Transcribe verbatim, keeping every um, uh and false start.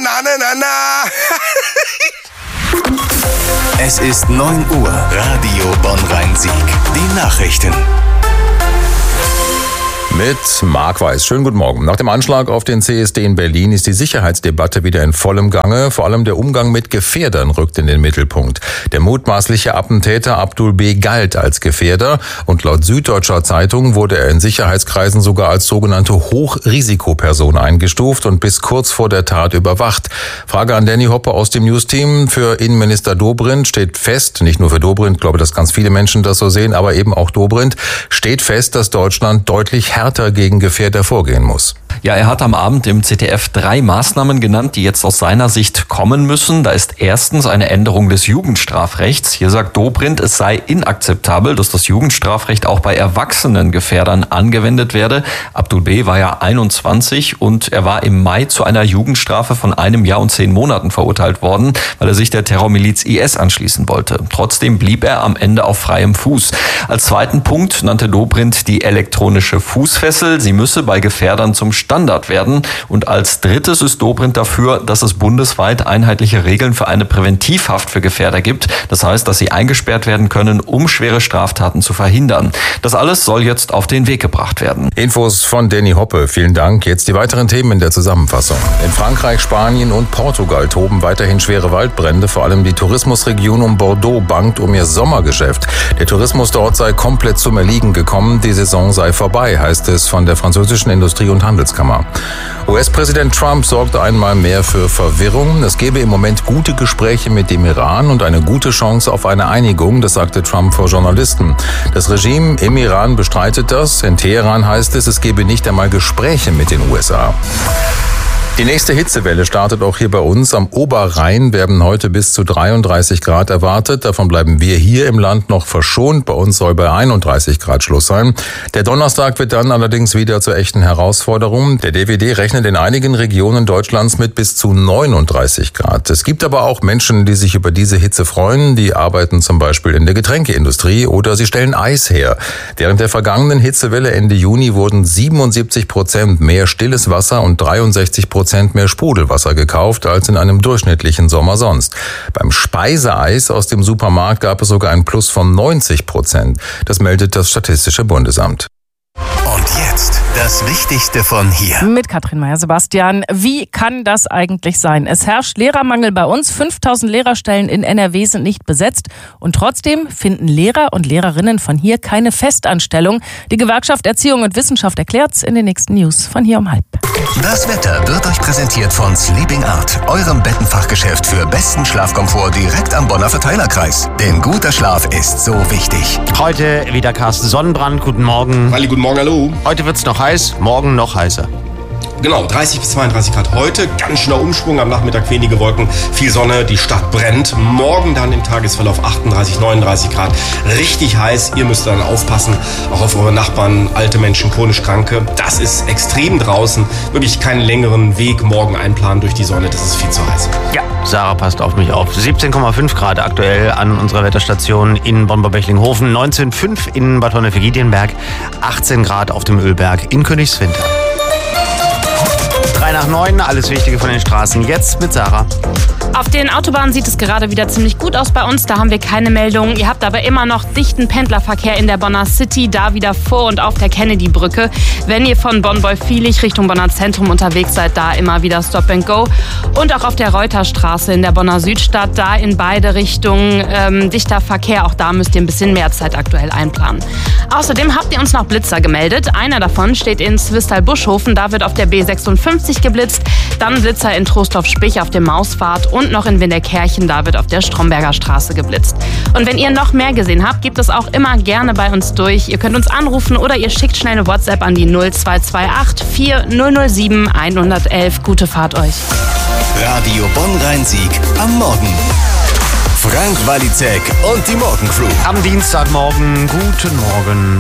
na, na, na, na. Es ist neun Uhr. Radio Bonn-Rhein-Sieg. Die Nachrichten. Mit Marc Weiß. Schönen guten Morgen. Nach dem Anschlag auf den C S D in Berlin ist die Sicherheitsdebatte wieder in vollem Gange. Vor allem der Umgang mit Gefährdern rückt in den Mittelpunkt. Der mutmaßliche Attentäter Abdul B. galt als Gefährder und laut Süddeutscher Zeitung wurde er in Sicherheitskreisen sogar als sogenannte Hochrisikoperson eingestuft und bis kurz vor der Tat überwacht. Frage an Danny Hoppe aus dem News-Team. Für Innenminister Dobrindt steht fest, nicht nur für Dobrindt, ich glaube, dass ganz viele Menschen das so sehen, aber eben auch Dobrindt, steht fest, dass Deutschland deutlich härter gegen Gefährder vorgehen muss. Ja, er hat am Abend im Z D F drei Maßnahmen genannt, die jetzt aus seiner Sicht kommen müssen. Da ist erstens eine Änderung des Jugendstrafrechts. Hier sagt Dobrindt, es sei inakzeptabel, dass das Jugendstrafrecht auch bei erwachsenen Gefährdern angewendet werde. Abdul B. war ja einundzwanzig und er war im Mai zu einer Jugendstrafe von einem Jahr und zehn Monaten verurteilt worden, weil er sich der Terrormiliz I S anschließen wollte. Trotzdem blieb er am Ende auf freiem Fuß. Als zweiten Punkt nannte Dobrindt die elektronische Fußfessel. Sie müsse bei Gefährdern zum Standard werden. Und als drittes ist Dobrindt dafür, dass es bundesweit einheitliche Regeln für eine Präventivhaft für Gefährder gibt. Das heißt, dass sie eingesperrt werden können, um schwere Straftaten zu verhindern. Das alles soll jetzt auf den Weg gebracht werden. Infos von Danny Hoppe. Vielen Dank. Jetzt die weiteren Themen in der Zusammenfassung. In Frankreich, Spanien und Portugal toben weiterhin schwere Waldbrände. Vor allem die Tourismusregion um Bordeaux bangt um ihr Sommergeschäft. Der Tourismus dort sei komplett zum Erliegen gekommen. Die Saison sei vorbei, heißt es von der französischen Industrie- und Handelskammer. U S-Präsident Trump sorgte einmal mehr für Verwirrung. Es gebe im Moment gute Gespräche mit dem Iran und eine gute Chance auf eine Einigung, das sagte Trump vor Journalisten. Das Regime im Iran bestreitet das. In Teheran heißt es, es gebe nicht einmal Gespräche mit den U S A. Die nächste Hitzewelle startet auch hier bei uns. Am Oberrhein werden heute bis zu dreiunddreißig Grad erwartet. Davon bleiben wir hier im Land noch verschont. Bei uns soll bei einunddreißig Grad Schluss sein. Der Donnerstag wird dann allerdings wieder zur echten Herausforderung. Der D W D rechnet in einigen Regionen Deutschlands mit bis zu neununddreißig Grad. Es gibt aber auch Menschen, die sich über diese Hitze freuen. Die arbeiten zum Beispiel in der Getränkeindustrie oder sie stellen Eis her. Während der vergangenen Hitzewelle Ende Juni wurden siebenundsiebzig Prozent mehr stilles Wasser und dreiundsechzig Prozent mehr Sprudelwasser gekauft als in einem durchschnittlichen Sommer sonst. Beim Speiseeis aus dem Supermarkt gab es sogar ein Plus von neunzig Prozent. Das meldet das Statistische Bundesamt. Und jetzt das Wichtigste von hier. Mit Katrin Meyer-Sebastian. Wie kann das eigentlich sein? Es herrscht Lehrermangel bei uns. fünftausend Lehrerstellen in N R W sind nicht besetzt. Und trotzdem finden Lehrer und Lehrerinnen von hier keine Festanstellung. Die Gewerkschaft Erziehung und Wissenschaft erklärt es in den nächsten News von hier um halb. Das Wetter wird euch präsentiert von Sleeping Art, eurem Bettenfachgeschäft für besten Schlafkomfort direkt am Bonner Verteilerkreis. Denn guter Schlaf ist so wichtig. Heute wieder Carsten Sonnenbrand. Guten Morgen. Halli, guten Morgen, hallo. Heute wird's noch heiß, morgen noch heißer. Genau, dreißig bis zweiunddreißig Grad heute, ganz schöner Umschwung, am Nachmittag wenige Wolken, viel Sonne, die Stadt brennt. Morgen dann im Tagesverlauf achtunddreißig, neununddreißig Grad, richtig heiß. Ihr müsst dann aufpassen, auch auf eure Nachbarn, alte Menschen, chronisch Kranke. Das ist extrem draußen, wirklich keinen längeren Weg morgen einplanen durch die Sonne, das ist viel zu heiß. Ja, Sarah passt auf mich auf. siebzehn Komma fünf Grad aktuell an unserer Wetterstation in Bonn-Bechlinghofen, neunzehn Komma fünf in Bad Honnef-Giedienberg, achtzehn Grad auf dem Ölberg in Königswinter. drei nach neun, alles Wichtige von den Straßen, jetzt mit Sarah. Auf den Autobahnen sieht es gerade wieder ziemlich gut aus bei uns, da haben wir keine Meldungen. Ihr habt aber immer noch dichten Pendlerverkehr in der Bonner City, da wieder vor und auf der Kennedy-Brücke. Wenn ihr von Bonn-Beufielich Richtung Bonner Zentrum unterwegs seid, da immer wieder Stop and Go. Und auch auf der Reuterstraße in der Bonner Südstadt, da in beide Richtungen ähm, dichter Verkehr. Auch da müsst ihr ein bisschen mehr Zeit aktuell einplanen. Außerdem habt ihr uns noch Blitzer gemeldet. Einer davon steht in Zwistal-Buschhofen, da wird auf der B sechsundfünfzig geblitzt. Dann Blitzer in Trostorf-Spich auf dem Mausfahrt und noch in Winterkärchen, da wird auf der Stromberger Straße geblitzt. Und wenn ihr noch mehr gesehen habt, gebt es auch immer gerne bei uns durch. Ihr könnt uns anrufen oder ihr schickt schnell eine WhatsApp an die null zwei zwei acht vier null null sieben eins eins eins. Gute Fahrt euch. Radio Bonn-Rhein-Sieg am Morgen. Frank Walizek und die Morgencrew. Am Dienstagmorgen, guten Morgen.